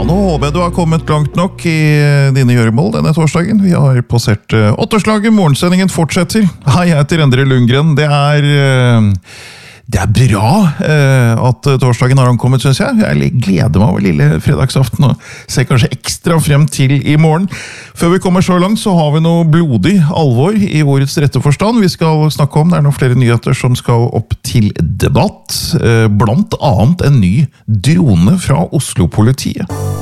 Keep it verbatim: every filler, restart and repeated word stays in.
nå håper jeg du har kommet langt nok i dine gjøremål denne torsdagen. Vi har passert uh, åtterslaget, morgensendingen fortsetter. Hei, jeg heter Endre Lundgren. Det er, uh, det er bra uh, at torsdagen har ankommet, synes jeg. Jeg gleder meg over lille fredagsaften og ser kanskje ekstra frem til i morgen. Før vi kommer så langt så har vi noe blodig alvor i ordets rette forstand. Vi skal snakke om, det er noen flere nyheter som skal opp til debatt. Uh, blant annet en ny drone fra Oslo-politiet.